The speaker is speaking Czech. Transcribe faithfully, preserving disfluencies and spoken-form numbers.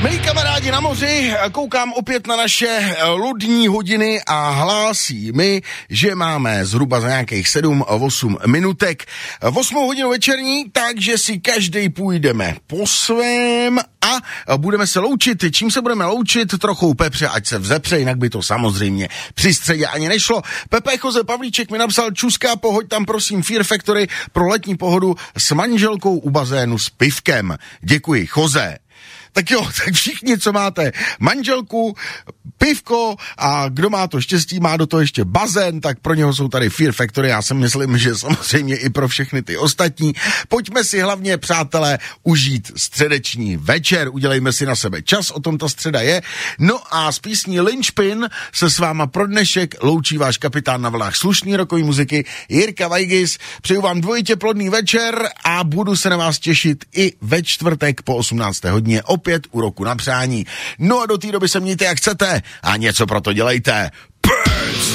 Milí kamarádi na moři, koukám opět na naše lodní hodiny a hlásí mi, že máme zhruba za nějakých sedm osm minutek v osmou hodinu večerní, takže si každej půjdeme po svém a budeme se loučit. Čím se budeme loučit? Trochou Pepře, ať se vzepře, jinak by to samozřejmě při středě ani nešlo. Pepe Jose Pavlíček mi napsal: Čuská, pohoď tam prosím Fear Factory pro letní pohodu s manželkou u bazénu s pivkem. Děkuji, Jose. Tak jo, tak všichni, co máte manželku, pivko a kdo má to štěstí, má do toho ještě bazén, tak pro něho jsou tady Fear Factory. Já si myslím, že samozřejmě i pro všechny ty ostatní. Pojďme si hlavně, přátelé, užít středeční večer. Udělejme si na sebe čas, o tom ta středa je. No a z písní Linchpin se s váma pro dnešek loučí váš kapitán na vlnách slušný rokový muziky Jirka Vajgis. Přeju vám dvojitě plodný večer a budu se na vás těšit i ve čtvrtek po osmnácté hodině opět u Roku na přání. No a do té doby se mějte jak chcete a něco pro to dělejte.